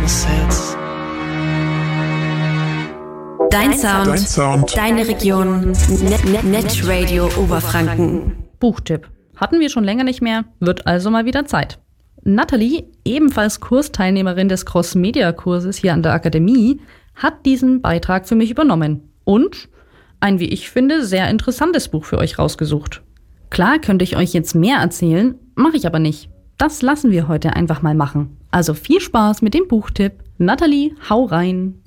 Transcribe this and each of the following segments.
Sunsets. Dein Sound, deine Region, Netradio Oberfranken. Buchtipp. Hatten wir schon länger nicht mehr, wird also mal wieder Zeit. Nathalie, ebenfalls Kursteilnehmerin des Cross-Media-Kurses hier an der Akademie, hat diesen Beitrag für mich übernommen und ein, wie ich finde, sehr interessantes Buch für euch rausgesucht. Klar könnte ich euch jetzt mehr erzählen, mache ich aber nicht. Das lassen wir heute einfach mal machen. Also viel Spaß mit dem Buchtipp. Nathalie, hau rein!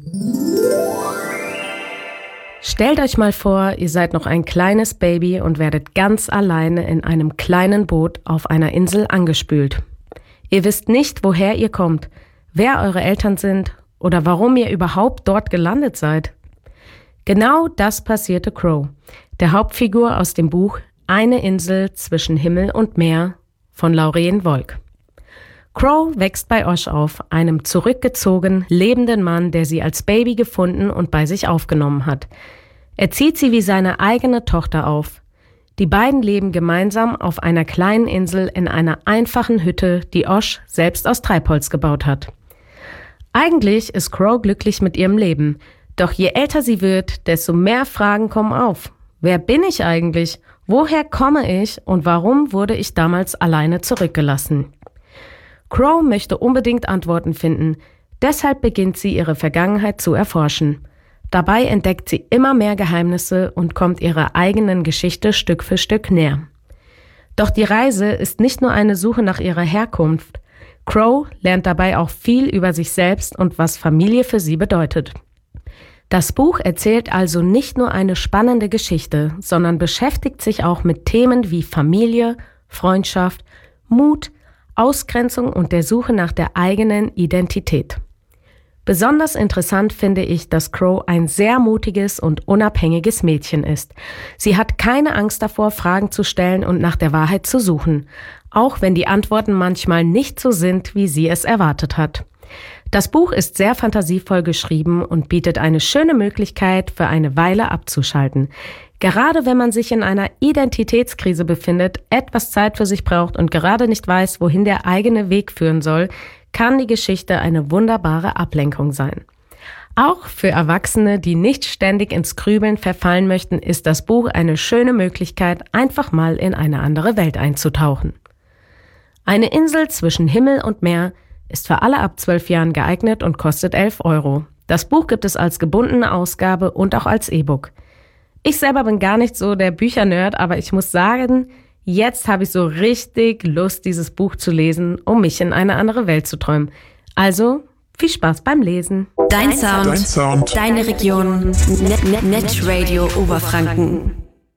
Stellt euch mal vor, ihr seid noch ein kleines Baby und werdet ganz alleine in einem kleinen Boot auf einer Insel angespült. Ihr wisst nicht, woher ihr kommt, wer eure Eltern sind oder warum ihr überhaupt dort gelandet seid. Genau das passierte Crow, der Hauptfigur aus dem Buch Eine Insel zwischen Himmel und Meer von Laureen Wolk. Crow wächst bei Osh auf, einem zurückgezogen lebenden Mann, der sie als Baby gefunden und bei sich aufgenommen hat. Er zieht sie wie seine eigene Tochter auf. Die beiden leben gemeinsam auf einer kleinen Insel in einer einfachen Hütte, die Osh selbst aus Treibholz gebaut hat. Eigentlich ist Crow glücklich mit ihrem Leben, doch je älter sie wird, desto mehr Fragen kommen auf. Wer bin ich eigentlich? Woher komme ich und warum wurde ich damals alleine zurückgelassen? Crow möchte unbedingt Antworten finden, deshalb beginnt sie ihre Vergangenheit zu erforschen. Dabei entdeckt sie immer mehr Geheimnisse und kommt ihrer eigenen Geschichte Stück für Stück näher. Doch die Reise ist nicht nur eine Suche nach ihrer Herkunft. Crow lernt dabei auch viel über sich selbst und was Familie für sie bedeutet. Das Buch erzählt also nicht nur eine spannende Geschichte, sondern beschäftigt sich auch mit Themen wie Familie, Freundschaft, Mut, Ausgrenzung und der Suche nach der eigenen Identität. Besonders interessant finde ich, dass Crow ein sehr mutiges und unabhängiges Mädchen ist. Sie hat keine Angst davor, Fragen zu stellen und nach der Wahrheit zu suchen, auch wenn die Antworten manchmal nicht so sind, wie sie es erwartet hat. Das Buch ist sehr fantasievoll geschrieben und bietet eine schöne Möglichkeit, für eine Weile abzuschalten. Gerade wenn man sich in einer Identitätskrise befindet, etwas Zeit für sich braucht und gerade nicht weiß, wohin der eigene Weg führen soll, kann die Geschichte eine wunderbare Ablenkung sein. Auch für Erwachsene, die nicht ständig ins Grübeln verfallen möchten, ist das Buch eine schöne Möglichkeit, einfach mal in eine andere Welt einzutauchen. Eine Insel zwischen Himmel und Meer ist für alle ab 12 Jahren geeignet und kostet 11 €. Das Buch gibt es als gebundene Ausgabe und auch als E-Book. Ich selber bin gar nicht so der Büchernerd, aber ich muss sagen, jetzt habe ich so richtig Lust, dieses Buch zu lesen, um mich in eine andere Welt zu träumen. Also, viel Spaß beim Lesen. Dein Sound, deine Region, Netradio Oberfranken.